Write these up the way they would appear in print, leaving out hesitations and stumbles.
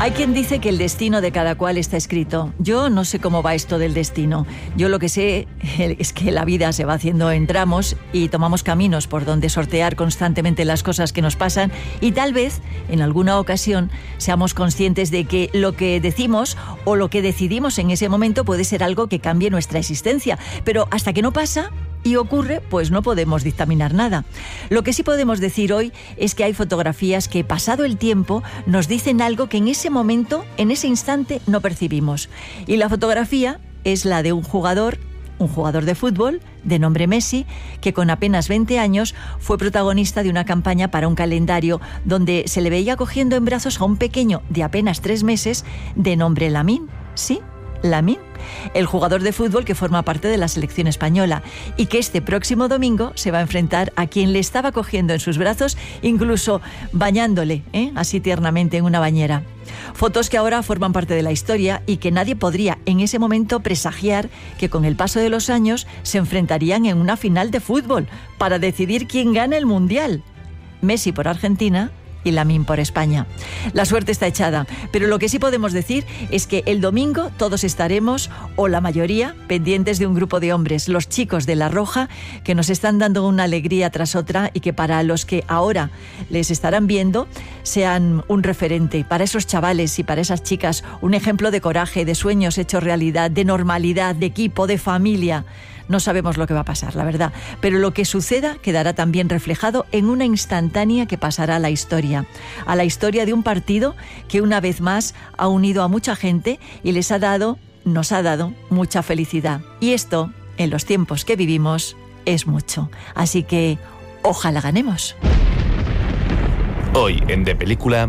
Hay quien dice que el destino de cada cual está escrito. Yo no sé cómo va esto del destino. Yo lo que sé es que la vida se va haciendo en tramos y tomamos caminos por donde sortear constantemente las cosas que nos pasan, y tal vez en alguna ocasión seamos conscientes de que lo que decimos o lo que decidimos en ese momento puede ser algo que cambie nuestra existencia. Pero hasta que no pasa y ocurre, pues no podemos dictaminar nada. Lo que sí podemos decir hoy es que hay fotografías que, pasado el tiempo, nos dicen algo que en ese momento, en ese instante, no percibimos. Y la fotografía es la de un jugador de fútbol de nombre Messi, que con apenas 20 años fue protagonista de una campaña para un calendario donde se le veía cogiendo en brazos a un pequeño de apenas 3 meses de nombre Lamine. Sí, Lamine, el jugador de fútbol que forma parte de la selección española y que este próximo domingo se va a enfrentar a quien le estaba cogiendo en sus brazos, incluso bañándole, así tiernamente en una bañera. Fotos que ahora forman parte de la historia y que nadie podría en ese momento presagiar que con el paso de los años se enfrentarían en una final de fútbol para decidir quién gana el Mundial. Messi por Argentina y Lamine por España. La suerte está echada, pero lo que sí podemos decir es que el domingo todos estaremos, o la mayoría, pendientes de un grupo de hombres, los chicos de La Roja, que nos están dando una alegría tras otra y que para los que ahora les estarán viendo sean un referente, para esos chavales y para esas chicas un ejemplo de coraje, de sueños hechos realidad, de normalidad, de equipo, de familia. No sabemos lo que va a pasar, la verdad, pero lo que suceda quedará también reflejado en una instantánea que pasará a la historia de un partido que una vez más ha unido a mucha gente y nos ha dado mucha felicidad. Y esto, en los tiempos que vivimos, es mucho. Así que, ojalá ganemos. Hoy en De Película...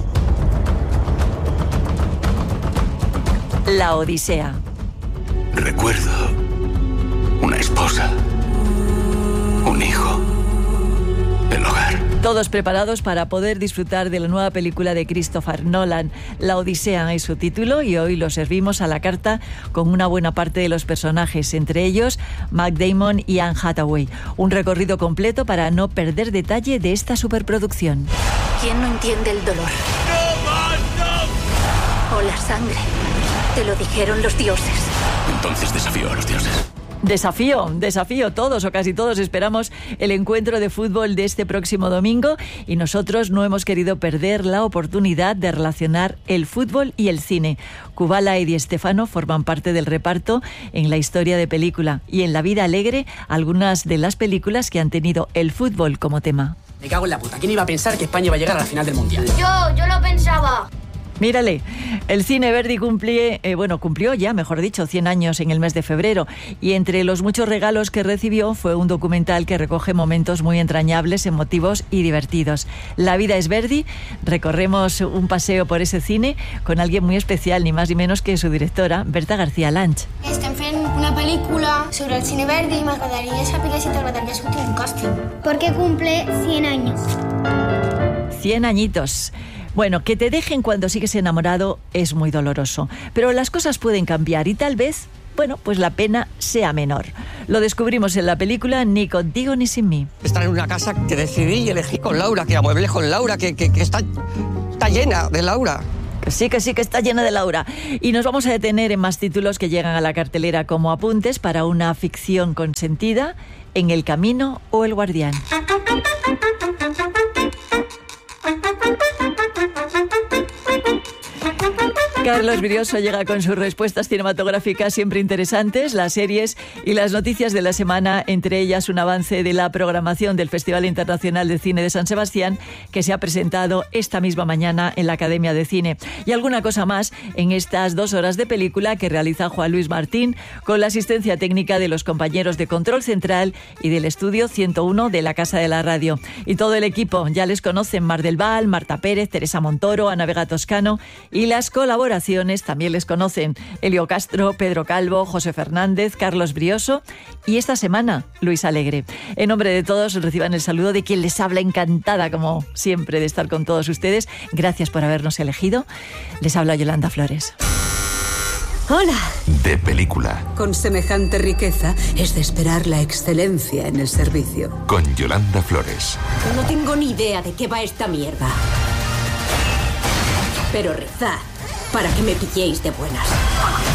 La Odisea. Recuerdo una esposa, un hijo, el hogar. Todos preparados para poder disfrutar de la nueva película de Christopher Nolan. La Odisea es su título y hoy lo servimos a la carta con una buena parte de los personajes, entre ellos Matt Damon y Anne Hathaway. Un recorrido completo para no perder detalle de esta superproducción. ¿Quién no entiende el dolor? O la sangre. Te lo dijeron los dioses. Entonces desafío a los dioses. Desafío, todos o casi todos esperamos el encuentro de fútbol de este próximo domingo y nosotros no hemos querido perder la oportunidad de relacionar el fútbol y el cine. Kubala y Di Stéfano forman parte del reparto en La Historia de Película y en La Vida Alegre, algunas de las películas que han tenido el fútbol como tema. Me cago en la puta, ¿quién iba a pensar que España iba a llegar a la final del Mundial? Yo lo pensaba. Mírale, el Cine Verdi cumplió ya, mejor dicho, 100 años en el mes de febrero, y entre los muchos regalos que recibió fue un documental que recoge momentos muy entrañables, emotivos y divertidos. La vida es Verdi. Recorremos un paseo por ese cine con alguien muy especial, ni más ni menos que su directora, Berta García Lanch. Estem fent una pel·lícula sobre el cine Verdi y m'agradaria saber si t'agradaria sortir un càsting. Porque cumple 100 años. 100 añitos. Bueno, que te dejen cuando sigues enamorado es muy doloroso, pero las cosas pueden cambiar y tal vez, pues la pena sea menor. Lo descubrimos en la película Ni contigo ni sin mí. Estar en una casa que decidí y elegí con Laura, que amueblé con Laura, que está llena de Laura. Que sí, que está llena de Laura. Y nos vamos a detener en más títulos que llegan a la cartelera como apuntes para una ficción consentida, En el camino o El guardián. Carlos Brioso llega con sus respuestas cinematográficas siempre interesantes, las series y las noticias de la semana, entre ellas un avance de la programación del Festival Internacional de Cine de San Sebastián, que se ha presentado esta misma mañana en la Academia de Cine. Y alguna cosa más en estas 2 horas de película que realiza Juan Luis Martín, con la asistencia técnica de los compañeros de Control Central y del Estudio 101 de la Casa de la Radio. Y todo el equipo, ya les conocen: Mar del Val, Marta Pérez, Teresa Montoro, Ana Vega Toscano, y las colaboraciones también les conocen: Elio Castro, Pedro Calvo, José Fernández, Carlos Brioso y esta semana Luis Alegre. En nombre de todos reciban el saludo de quien les habla, encantada como siempre de estar con todos ustedes. Gracias por habernos elegido. Les habla Yolanda Flores. Hola. De Película. Con semejante riqueza es de esperar la excelencia en el servicio. Con Yolanda Flores. No tengo ni idea de qué va esta mierda. Pero rezad para que me pilléis de buenas.